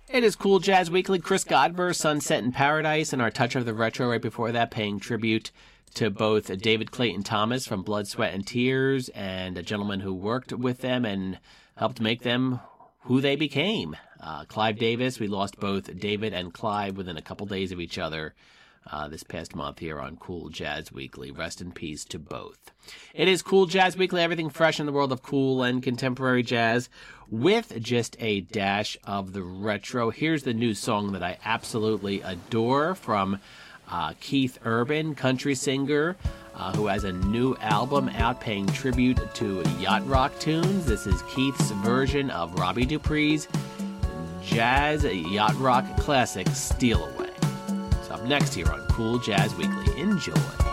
It is Cool Jazz Weekly. Chris Godber, Sunset in Paradise, and our Touch of the Retro right before that, paying tribute to both David Clayton Thomas from Blood, Sweat, and Tears and a gentleman who worked with them and helped make them who they became. Clive Davis, we lost both David and Clive within a couple days of each other this past month here on Cool Jazz Weekly. Rest in peace to both. It is Cool Jazz Weekly, everything fresh in the world of cool and contemporary jazz with just a dash of the retro. Here's the new song that I absolutely adore from Keith Urban, country singer, who has a new album out paying tribute to yacht rock tunes. This is Keith's version of Robbie Dupree's jazz yacht rock classic, Steal Away. So up next here on Cool Jazz Weekly. Enjoy.